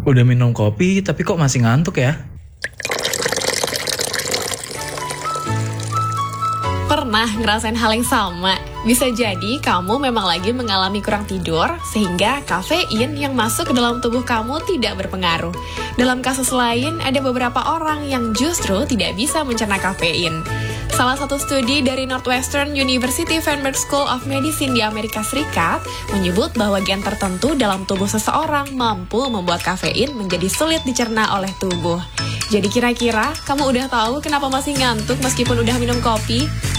Udah minum kopi tapi kok masih ngantuk ya? Pernah ngerasain hal yang sama? Bisa jadi kamu memang lagi mengalami kurang tidur, sehingga kafein yang masuk ke dalam tubuh kamu tidak berpengaruh. Dalam kasus lain, ada beberapa orang yang justru tidak bisa mencerna kafein. Salah satu studi dari Northwestern University Feinberg School of Medicine di Amerika Serikat menyebut bahwa gen tertentu dalam tubuh seseorang mampu membuat kafein menjadi sulit dicerna oleh tubuh. Jadi kira-kira kamu udah tahu kenapa masih ngantuk meskipun udah minum kopi?